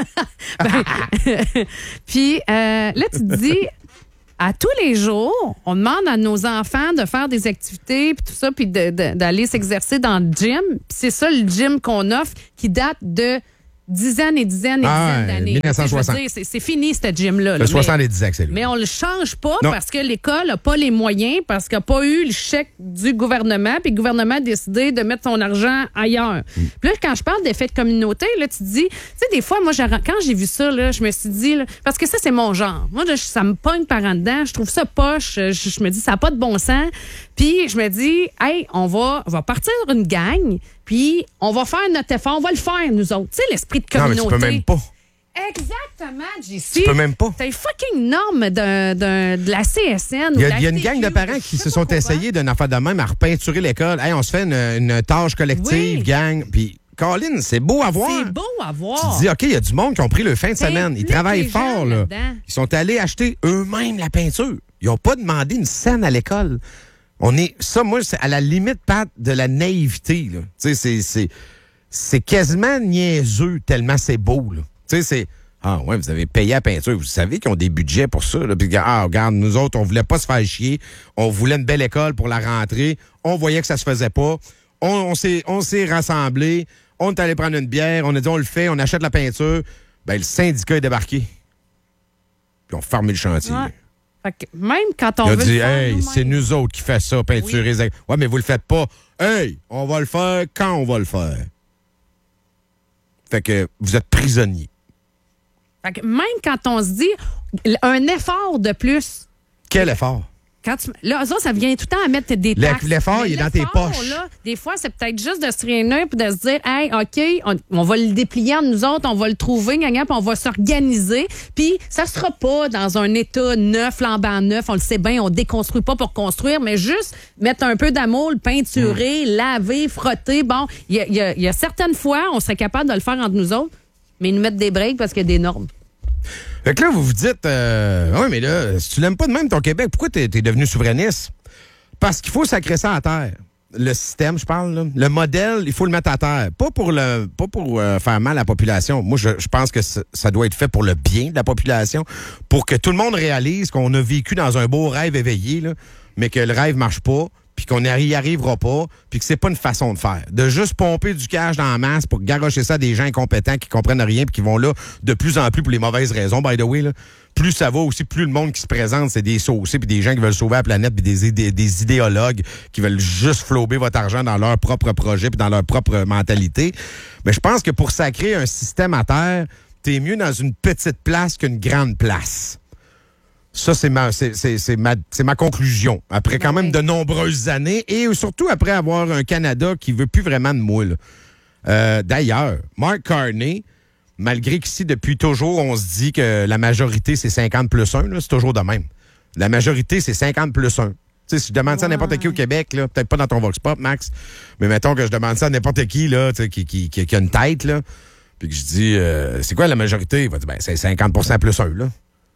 Puis euh, là, tu te dis, à tous les jours, on demande à nos enfants de faire des activités, puis tout ça, puis de- de- d'aller s'exercer dans le gym. Puis c'est ça, le gym qu'on offre, qui date de dizaines et dizaines et Ah, dizaines d'années. mille neuf cent soixante. Je veux dire, C'est c'est fini, ce gym-là. là. Le Mais- soixante-dix ans que c'est lui. Mais on le change pas Non. parce que l'école n'a pas les moyens, parce qu'elle n'a pas eu le chèque du gouvernement, puis le gouvernement a décidé de mettre son argent ailleurs. Puis là, quand je parle d'effet de communauté, là, tu te dis, tu sais, des fois, moi, j'ai- quand j'ai vu ça, là, je me suis dit, là, parce que ça, c'est mon genre. Moi, là, ça me pogne par en dedans, je trouve ça poche, je, je me dis, ça n'a pas de bon sens. Puis je me dis, hey, on va, on va partir une gang, puis on va faire notre effort, on va le faire, nous autres. Tu sais, l'esprit de Non, mais communauté. tu peux même pas. Exactement, J C. Tu peux même pas. C'est une fucking norme d'un- d'un- de la C S N. Il y ou a, de la il y a une F T Q, gang de parents qui je se sais sont pas quoi. essayés d'une affaire de même à repeinturer l'école. Hey, on se fait une, une tâche collective, Oui. gang. Puis, Colin, c'est beau à voir. C'est beau à Tu voir. te dis, OK, il y a du monde qui ont pris le fin de semaine. Ils Implique travaillent les gens fort, là. là-dedans. Ils sont allés acheter eux-mêmes la peinture. Ils n'ont pas demandé une scène à l'école. On est, ça, moi, c'est à la limite, Pat, de la naïveté, là. Tu sais, c'est, c'est, c'est quasiment niaiseux tellement c'est beau, là. Tu sais, c'est, ah ouais, vous avez payé la peinture. Vous savez qu'ils ont des budgets pour ça, là. Puis, ah, regarde, nous autres, on voulait pas se faire chier. On voulait une belle école pour la rentrée. On voyait que ça se faisait pas. On, on s'est, on s'est rassemblés. On est allé prendre une bière. On a dit, on le fait. On achète la peinture. Ben, le syndicat est débarqué. Puis, on fermé le chantier. Ouais. Fait que même quand on Il a veut dit, le faire hey, nous-mêmes. c'est nous autres qui fait ça, peinturer. les- Ouais, mais vous le faites pas. Hey, on va le faire quand on va le faire. Fait que vous êtes prisonnier. Fait que même quand on se dit un effort de plus. Quel effort? Quand tu, là, ça, ça vient tout le temps à mettre des Le- taxes. l'effort, Mais il est dans tes l'effort, poches. Là, des fois, c'est peut-être juste de se réunir puis de se dire, hey, OK, on, on va le déplier entre nous autres, on va le trouver, gagnant, puis on va s'organiser. Puis ça sera pas dans un état neuf, flambant neuf. On le sait bien, on déconstruit pas pour construire, mais juste mettre un peu d'amour, le peinturer, laver, frotter. Bon, il y a, il y a- il y a certaines fois, on serait capable de le faire entre nous autres, mais ils nous mettent des breaks parce qu'il y a des normes. Fait que là, vous vous dites, euh, oui, mais là, si tu l'aimes pas de même ton Québec, pourquoi t'es, t'es devenu souverainiste? Parce qu'il faut sacrer ça à terre. Le système, je parle, là. Le modèle, il faut le mettre à terre. Pas pour le, pas pour euh, faire mal à la population. Moi, je, je pense que ça, ça doit être fait pour le bien de la population, pour que tout le monde réalise qu'on a vécu dans un beau rêve éveillé, là, mais que le rêve marche pas, puis qu'on n'y arrivera pas, puis que c'est pas une façon de faire. De juste pomper du cash dans la masse pour garocher ça à des gens incompétents qui comprennent rien puis qui vont là de plus en plus pour les mauvaises raisons, by the way, là. Plus ça va aussi, plus le monde qui se présente, c'est des saucés puis des gens qui veulent sauver la planète puis des, des, des idéologues qui veulent juste flouber votre argent dans leur propre projet puis dans leur propre mentalité. Mais je pense que pour sacrer un système à terre, t'es mieux dans une petite place qu'une grande place. Ça, c'est ma, c'est, c'est, c'est ma, c'est ma conclusion. Après quand Ben même oui. de nombreuses années et surtout après avoir un Canada qui veut plus vraiment de moi. là. Euh, d'ailleurs, Mark Carney, malgré qu'ici, depuis toujours, on se dit que la majorité, c'est cinquante plus un, là, c'est toujours de même. La majorité, c'est cinquante plus un. Tu sais, si je demande ça à n'importe qui au Québec, là, peut-être pas dans ton Vox Pop, Max, mais mettons que je demande ça à n'importe qui, là, tu sais, qui, qui, qui, qui a une tête, là, puis que je dis, euh, c'est quoi la majorité? Il va dire, ben, c'est cinquante pour cent plus un, là.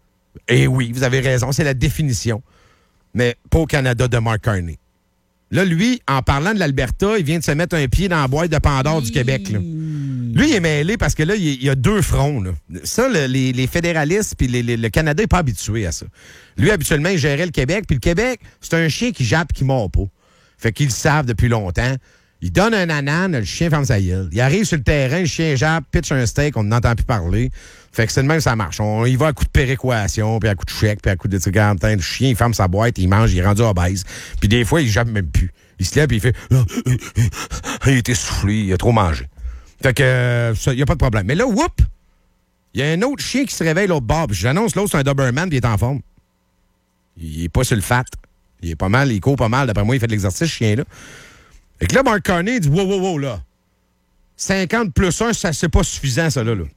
Et oui, vous avez raison, c'est la définition. Mais pas au Canada de Mark Carney. Là, lui, en parlant de l'Alberta, il vient de se mettre un pied dans la boîte de Pandore du Québec. Là. Lui, il est mêlé parce que là, il y a deux fronts. Là. Ça, le- les, les fédéralistes puis les- les- le Canada n'est pas habitué à ça. Lui, habituellement, il gérait le Québec. Puis le Québec, c'est un chien qui jappe et qui mord pas. Fait qu'ils le savent depuis longtemps. Il donne un ananas, le chien ferme sa gueule. Il arrive sur le terrain, le chien jappe, pitch un steak, on n'entend plus parler. Fait que c'est de même, ça marche. On y va à coup de péréquation, puis à coup de chèque, puis à coup de trucs en même temps. Le chien, il ferme sa boîte, il mange, il est rendu obèse. Puis des fois, il jappe même plus. Il se lève, puis il fait... Il est essoufflé, il a trop mangé. Fait que, euh, il n'y a pas de problème. Mais là, whoop! Il y a un autre chien qui se réveille l'autre bord. Puis j'annonce l'autre, c'est un Doberman, puis il est en forme. Il est pas sur le fat. Il est pas mal, il court pas mal. D'après moi, il fait de l'exercice, ce chien-là. Fait que là, Mark Carney dit, wow, wow, wow, là. cinquante plus un, ça, c'est pas suffisant, ça, là. là.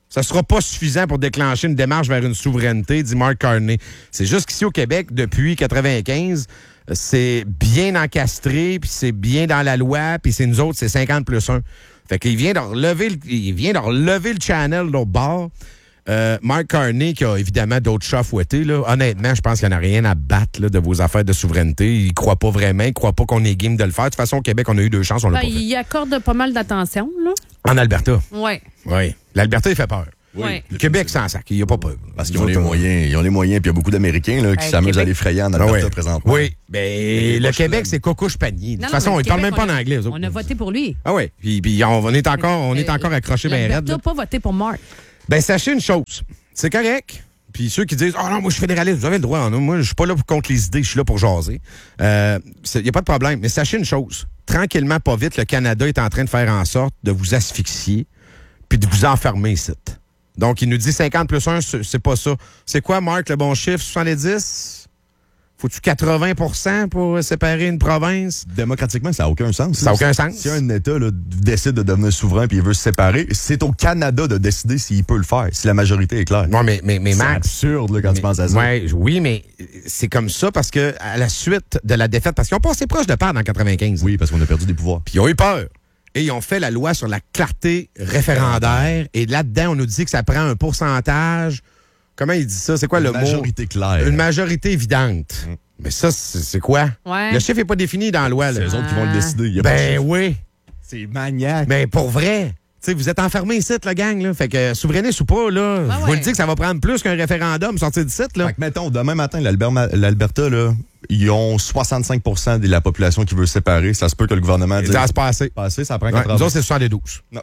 Ça ne sera pas suffisant pour déclencher une démarche vers une souveraineté, dit Mark Carney. C'est juste qu'ici au Québec, depuis quatre-vingt-quinze, c'est bien encastré, puis c'est bien dans la loi, puis c'est nous autres, c'est cinquante plus un. Fait qu'il vient de relever le, il vient de relever le channel de l'autre bord. Euh, Mark Carney, qui a évidemment d'autres chats fouettés, là, honnêtement, je pense qu'il n'y en a rien à battre là, de vos affaires de souveraineté. Il ne croit pas vraiment, il ne croit pas qu'on est game de le faire. De toute façon, au Québec, on a eu deux chances, on l'a ben, pas fait. Il accorde pas mal d'attention, là. En Alberta. Oui. Oui. L'Alberta, il fait peur. Oui. Le Québec, sans sac, il n'y a pas peur. Parce qu'ils ont les moyens, ils ont les moyens, puis il y a beaucoup d'Américains là, qui Euh, s'amusent Québec. à les frayer en Alberta Ah ouais. présentement. Oui, mais le Québec, c'est cocouche panier. De toute façon, ils ne parlent même pas en anglais. eux autres. On a voté pour lui. Ah oui, puis, puis on, on est encore, on est encore accroché bien raide. L'Alberta là. n'a pas voté pour Mark. Ben, sachez une chose, c'est correct. Puis ceux qui disent « Ah oh non, moi, je suis fédéraliste, vous avez le droit. Hein, moi, je suis pas là pour contre les idées, je suis là pour jaser. Il euh, n'y a pas de problème. Mais sachez une chose, tranquillement, pas vite, le Canada est en train de faire en sorte de vous asphyxier puis de vous enfermer ici. Donc, il nous dit cinquante plus un, c'est pas ça. C'est quoi, Marc, le bon chiffre? soixante-dix? Faut-tu quatre-vingts pour cent pour séparer une province? Démocratiquement, ça n'a aucun sens. Ça n'a aucun sens. Si un État là, décide de devenir souverain puis il veut se séparer, c'est au Canada de décider s'il peut le faire, si la majorité est claire. Non, mais, mais, mais C'est Max... absurde là, quand mais, tu penses à ça. Ouais, oui, mais c'est comme ça parce que à la suite de la défaite, parce qu'ils ont passé proche de perdre en quatre-vingt-quinze. Oui, parce qu'on a perdu des pouvoirs. Puis ils ont eu peur. Et ils ont fait la loi sur la clarté référendaire. Et là-dedans, on nous dit que ça prend un pourcentage. Comment il dit ça? C'est quoi Une le mot? majorité claire. Une majorité évidente. Mm. Mais ça, c'est c'est quoi? Ouais. Le chiffre n'est pas défini dans la loi. C'est Là. eux autres qui vont le décider. Il y a pas de Ben chiffre. oui. C'est maniaque. Mais pour vrai. Tu sais, vous êtes enfermés ici, la gang. Là. Fait que souverainiste ou pas, là, Ben je vous ouais. le dis que ça va prendre plus qu'un référendum sorti d'ici. Là. Fait que, mettons, demain matin, l'Alberma- l'Alberta, là, ils ont soixante-cinq pour cent de la population qui veut se séparer. Ça se peut que le gouvernement dise... Ça va se passer. Passer, ça prend Ouais, quatre-vingts. nous autres, c'est soixante-douze. Non.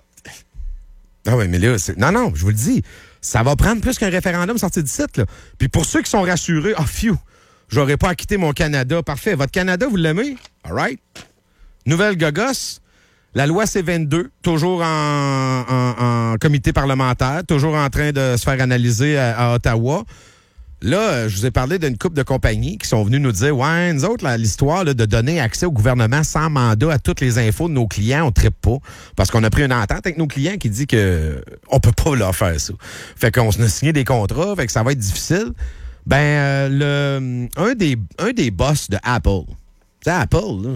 Ah oui, mais là, c'est... non, non, je vous le dis, ça va prendre plus qu'un référendum sorti d'ici, là. Puis pour ceux qui sont rassurés, ah, oh, phew, j'aurais pas à quitter mon Canada. Parfait. Votre Canada, vous l'aimez? All right. Nouvelle gogos. La loi C vingt-deux, toujours en, en, en comité parlementaire, toujours en train de se faire analyser à, à Ottawa. Là, euh, je vous ai parlé d'une couple de compagnies qui sont venues nous dire « Ouais, nous autres, là, l'histoire là, de donner accès au gouvernement sans mandat à toutes les infos de nos clients, on ne trippe pas. » Parce qu'on a pris une entente avec nos clients qui dit que on peut pas leur faire ça. Fait qu'on a signé des contrats, fait que ça va être difficile. Ben, euh, le un des, un des boss de Apple, tu sais, Apple, là,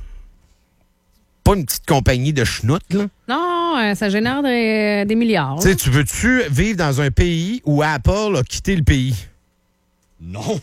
pas une petite compagnie de schnout, là. Non, euh, ça génère des, des milliards. Tu sais, tu veux-tu vivre dans un pays où Apple a quitté le pays? Non.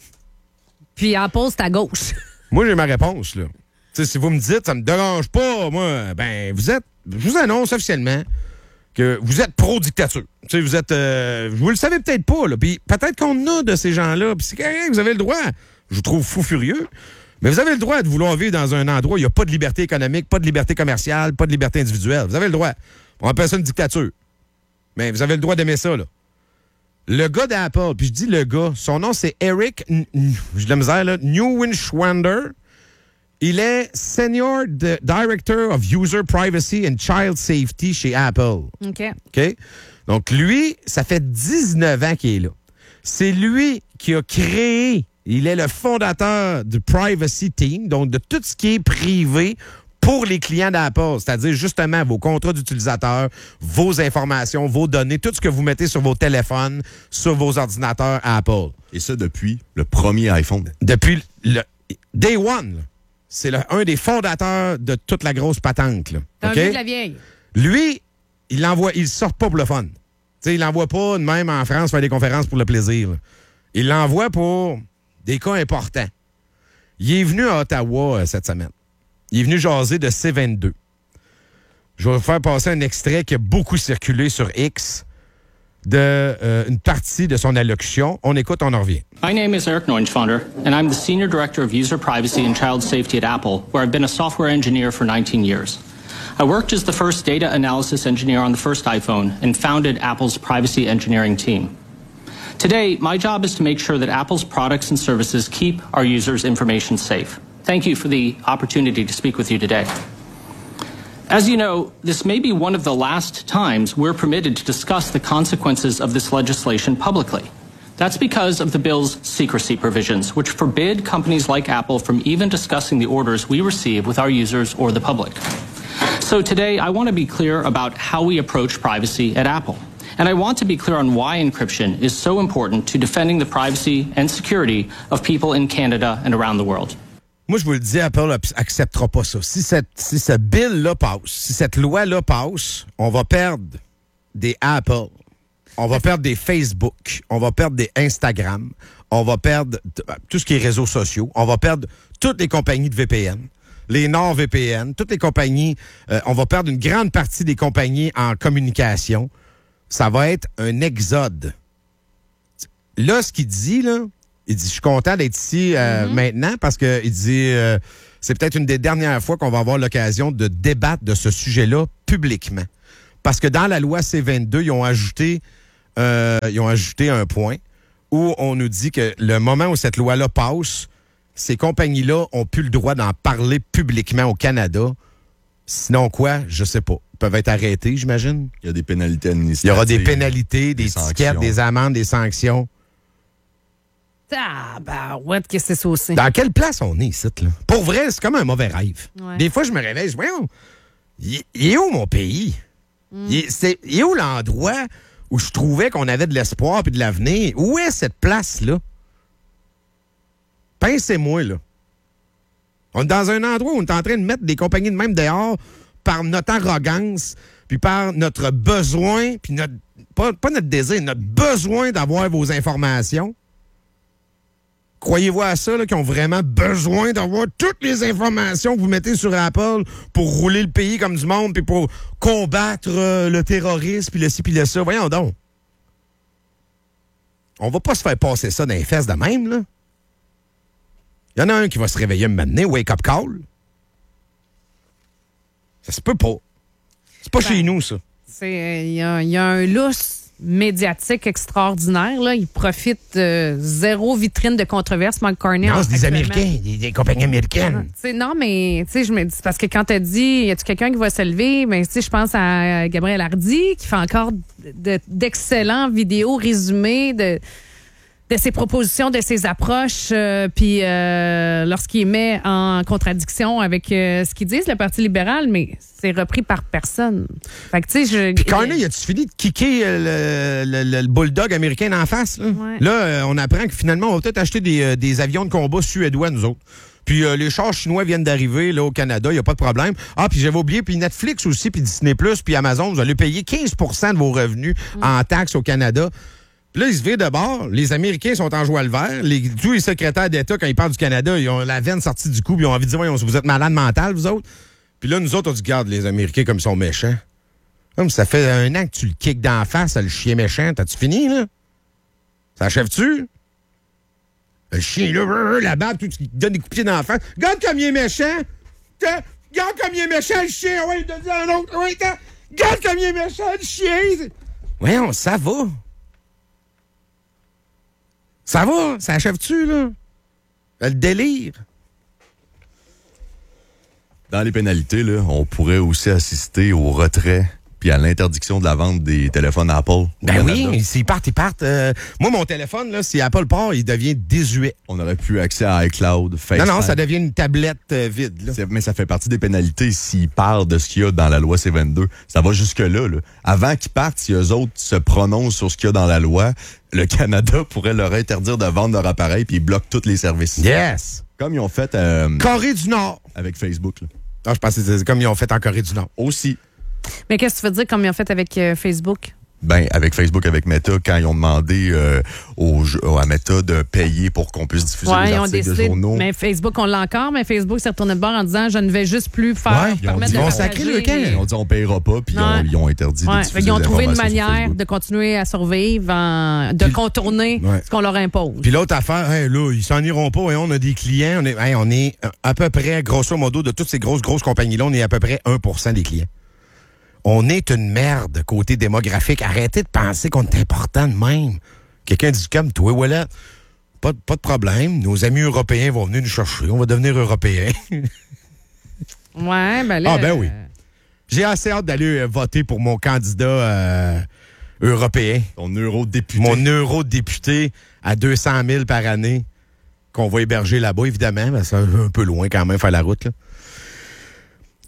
Puis Apple, c'est à gauche. Moi, j'ai ma réponse, là. Tu sais, si vous me dites, ça me dérange pas, moi, ben, vous êtes, je vous annonce officiellement que vous êtes pro-dictature. Tu sais, vous êtes, euh, vous le savez peut-être pas, là. Puis peut-être qu'on a de ces gens-là, puis c'est correct, vous avez le droit. Je vous trouve fou furieux. Mais vous avez le droit de vouloir vivre dans un endroit où il n'y a pas de liberté économique, pas de liberté commerciale, pas de liberté individuelle. Vous avez le droit. On appelle ça une dictature. Mais vous avez le droit d'aimer ça, là. Le gars d'Apple, puis je dis le gars, son nom c'est Eric, N- N- j'ai de la misère, là, Neuwinschwander. Il est Senior D- Director of User Privacy and Child Safety chez Apple. OK. OK? Donc, lui, ça fait dix-neuf ans qu'il est là. C'est lui qui a créé, il est le fondateur du Privacy Team, donc de tout ce qui est privé pour les clients d'Apple, c'est-à-dire justement vos contrats d'utilisateurs, vos informations, vos données, tout ce que vous mettez sur vos téléphones, sur vos ordinateurs Apple. Et ça depuis le premier iPhone. Depuis le Day One, là. C'est le- un des fondateurs de toute la grosse patente. Là. T'as OK? un vieux de la vieille. Lui, il l'envoie, il sort pas pour le fun. T'sais, il l'envoie pas de même en France faire des conférences pour le plaisir. Là. Il l'envoie pour des cas importants. Il est venu à Ottawa euh, cette semaine. Il est venu jaser de C vingt-deux. Je vais vous faire passer un extrait qui a beaucoup circulé sur X de euh, une partie de son allocution. On écoute, on en revient. My name is Eric Neuenschwander, and I'm the Senior Director of User Privacy and Child Safety at Apple, where I've been a software engineer for nineteen years. I worked as the first data analysis engineer on the first iPhone and founded Apple's privacy engineering team. Today, my job is to make sure that Apple's products and services keep our users' information safe. Thank you for the opportunity to speak with you today. As you know, this may be one of the last times we're permitted to discuss the consequences of this legislation publicly. That's because of the bill's secrecy provisions, which forbid companies like Apple from even discussing the orders we receive with our users or the public. So today, I want to be clear about how we approach privacy at Apple And I want to be clear on why encryption is so important to defending the privacy and security of people in Canada and around the world. Moi, je vous le dis, Apple acceptera pas ça. Si, cette, si ce bill-là passe, si cette loi-là passe, on va perdre des Apple, on va perdre des Facebook, on va perdre des Instagram, on va perdre tout ce qui est réseaux sociaux, on va perdre toutes les compagnies de V P N, les Nord-V P N, toutes les compagnies, euh, on va perdre une grande partie des compagnies en communication. Ça va être un exode. Là, ce qu'il dit, là, il dit, je suis content d'être ici euh, mm-hmm. maintenant parce que il dit, euh, c'est peut-être une des dernières fois qu'on va avoir l'occasion de débattre de ce sujet-là publiquement. Parce que dans la loi C vingt-deux, ils ont ajouté, euh, ils ont ajouté un point où on nous dit que le moment où cette loi-là passe, ces compagnies-là ont plus le droit d'en parler publiquement au Canada. Sinon quoi, je sais pas. Ils peuvent être arrêtés, j'imagine. Il y a des pénalités administratives. Il y aura des pénalités, des, des tickets, sanctions. Des amendes, des sanctions. Ah, ben, ouais, qu'est-ce que c'est ça aussi? Dans quelle place on est ici, là? Pour vrai, c'est comme un mauvais rêve. Ouais. Des fois, je me réveille, je dis, voyons, il, il est où mon pays? Mm. Il, est, c'est, il est où l'endroit où je trouvais qu'on avait de l'espoir et de l'avenir? Où est cette place-là? Pensez-moi, là. On est dans un endroit où on est en train de mettre des compagnies de même dehors par notre arrogance, puis par notre besoin, puis notre pas, pas notre désir, notre besoin d'avoir vos informations. Croyez-vous à ça, là, qu'ils ont vraiment besoin d'avoir toutes les informations que vous mettez sur Apple pour rouler le pays comme du monde, puis pour combattre euh, le terrorisme, puis le ci, puis le ça? Voyons donc. On va pas se faire passer ça dans les fesses de même, là. Il y en a un qui va se réveiller me mener, wake-up call. Ça se peut pas. C'est pas ben, chez nous, ça. Il y, y a un lousse médiatique extraordinaire. Là. Il profite de zéro vitrine de controverse, Mark Carney. Non, c'est des Américains, des, des compagnies américaines. Ah, non, mais je me dis, parce que quand tu as dit, y a-tu quelqu'un qui va se lever? Ben, je pense à Gabriel Hardy, qui fait encore de, d'excellents vidéos résumées de... de ses propositions, de ses approches, euh, puis euh, lorsqu'il met en contradiction avec euh, ce qu'ils disent, le Parti libéral, mais c'est repris par personne. Fait que, tu sais, je... Puis Carney, as-tu fini de kicker le, le, le, le bulldog américain en face? Là, ouais. là euh, on apprend que finalement, on va peut-être acheter des, euh, des avions de combat suédois, nous autres. Puis euh, les chars chinois viennent d'arriver là au Canada, il n'y a pas de problème. Ah, puis j'avais oublié, puis Netflix aussi, puis Disney plus, puis Amazon, vous allez payer quinze pour cent de vos revenus mm. en taxes au Canada. Puis là, ils se virent de bord. Les Américains sont en joie le vert. Les, tous les secrétaires d'État, quand ils parlent du Canada, ils ont la veine sortie du cou, puis ils ont envie de dire, vous êtes malade mental, vous autres. Puis là, nous autres, on dit, regarde, les Américains, comme ils sont méchants. Comme ça fait un an que tu le kicks d'en face, le chien méchant. T'as-tu fini, là? Ça achève-tu? Le chien, là, la barbe, tu donnes des coups de pied d'en face. Regarde comme il est méchant. Regarde comme il est méchant, le chien. Ouais, il te dit un autre. Ouais, regarde comme il est méchant, le chien. Voyons, ça va. Ça va, ça achève-tu, là? Le délire. Dans les pénalités, là, on pourrait aussi assister au retrait puis à l'interdiction de la vente des téléphones Apple. Ben oui, s'ils partent, ils partent. Euh, moi, mon téléphone, là, si Apple part, il devient désuet. On aurait plus accès à iCloud, FaceTime. Non, non, ça devient une tablette euh, vide. Là. Mais ça fait partie des pénalités s'ils partent de ce qu'il y a dans la loi C vingt-deux. Ça va jusque-là. Là. Avant qu'ils partent, si eux autres se prononcent sur ce qu'il y a dans la loi, le Canada pourrait leur interdire de vendre leur appareil puis ils bloquent tous les services. Yes! Comme ils ont fait... Euh, Corée du Nord! Avec Facebook. Là. Non, je pensais que c'était comme ils ont fait en Corée du Nord. Aussi. Mais qu'est-ce que tu veux dire comme ils ont fait avec euh, Facebook? Ben, avec Facebook, avec Meta, quand ils ont demandé euh, au, à Meta de payer pour qu'on puisse diffuser ouais, les ils ont articles décidé, de journaux. Mais Facebook, on l'a encore, mais Facebook s'est retourné de bord en disant « Je ne vais juste plus faire, ouais, permettre dit, de on partager. » le camp. Ils ont dit « On ne payera pas », puis ouais. ils, ont, ils ont interdit ouais. de diffuser Ils ont trouvé une informations manière de continuer à survivre, en, de puis, contourner ouais. ce qu'on leur impose. Puis l'autre affaire, hey, là, ils s'en iront pas. Hein, on a des clients. On est, hey, on est à peu près, grosso modo, de toutes ces grosses, grosses compagnies-là, on est à peu près un pour cent des clients. On est une merde côté démographique. Arrêtez de penser qu'on est important de même. Quelqu'un dit comme toi, voilà, pas, pas de problème. Nos amis européens vont venir nous chercher. On va devenir européens. ouais, ben là... Ah, ben oui. J'ai assez hâte d'aller voter pour mon candidat euh, européen. Ton eurodéputé. Mon eurodéputé à deux cent mille par année qu'on va héberger là-bas, évidemment. C'est un peu loin quand même, faire la route, là.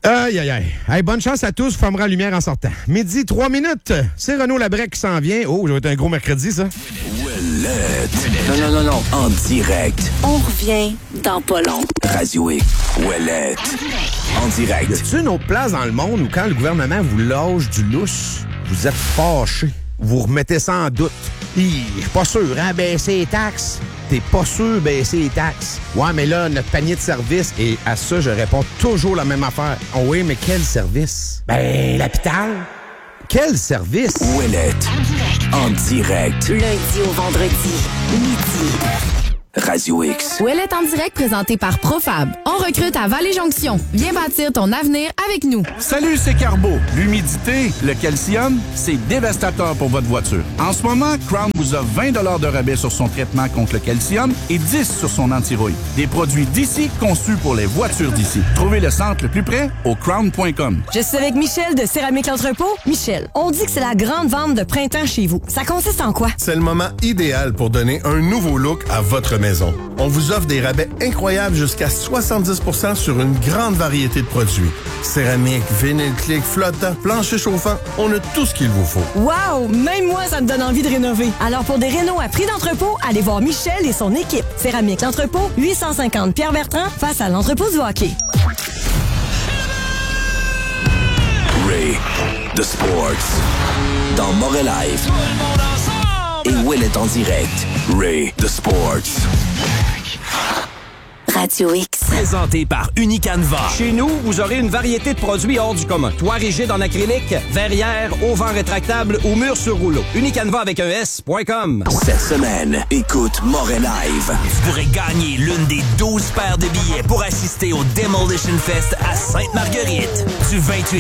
Aïe, aïe, aïe. Hey, bonne chance à tous, fermera la lumière en sortant. Midi, trois minutes. C'est Renaud Labrec qui s'en vient. Oh, ça va être un gros mercredi, ça. Ouellette. Non, non, non, non. En direct. On revient dans pas long. Radio X. Ouellette. En direct. Y a-t-il une autre place dans le monde où quand le gouvernement vous lâche du lousse, vous êtes fâché? Vous remettez ça en doute? Hi, je suis pas sûr, hein, baisser les taxes? T'es pas sûr baisser les taxes? Ouais, mais là, notre panier de services, et à ça, je réponds toujours la même affaire. Oh oui, mais quel service? Ben, l'hôpital. Quel service? Ouellette. En direct. Du lundi au vendredi, midi. Radio X. Ouellette en direct présenté par Profab. On recrute à Vallée-Jonction. Viens bâtir ton avenir avec nous. Salut, c'est Carbo. L'humidité, le calcium, c'est dévastateur pour votre voiture. En ce moment, Crown vous offre vingt dollars de rabais sur son traitement contre le calcium et dix sur son anti-rouille. Des produits d'ici conçus pour les voitures d'ici. Trouvez le centre le plus près au crown point com. Je suis avec Michel de Céramique L'Entrepôt. Michel, on dit que c'est la grande vente de printemps chez vous. Ça consiste en quoi? C'est le moment idéal pour donner un nouveau look à votre maison. On vous offre des rabais incroyables jusqu'à soixante-dix pour cent sur une grande variété de produits. Céramique, vinyle clic, flottant, plancher chauffant, on a tout ce qu'il vous faut. Wow! Même moi, ça me donne envie de rénover. Alors pour des rénaux à prix d'entrepôt, allez voir Michel et son équipe. Céramique L'Entrepôt, huit cent cinquante Pierre-Bertrand, face à l'entrepôt du hockey. Ray, The Sports. Dans Montréal Live. Et Ouellette en direct. Ray, The Sports. Radio X. Présenté par Unicanva. Chez nous, vous aurez une variété de produits hors du commun. Toit rigide en acrylique, verrière, auvent rétractable ou mur sur rouleau. Unicanva avec un S point com. Cette semaine, écoute Montréal Live. Vous pourrez gagner l'une des douze paires de billets pour assister au Demolition Fest à Sainte-Marguerite. Du vingt-huit